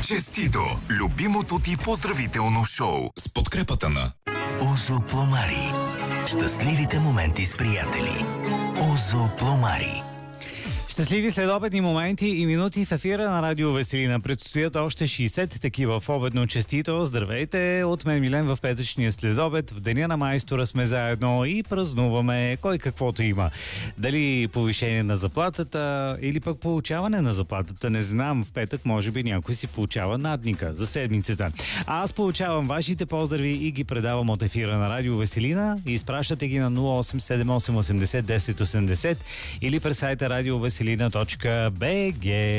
Честито! Любимото ти поздравително шоу с подкрепата на Озо Пломари. Щастливите моменти с приятели. Озо Пломари. Щастливи следобедни моменти и минути в ефира на Радио Веселина. Предстоят още 60 такива в обедно честито. Здравейте! От мен Милен в петъчния следобед. В деня на майстора сме заедно и празнуваме кой каквото има. Дали повишение на заплатата или пък получаване на заплатата. Не знам, в петък може би някой си получава надника за седмицата. А аз получавам вашите поздрави и ги предавам от ефира на Радио Веселина. И изпращате ги на 0878 80 10 80 или през сайта радиовеселина.bg.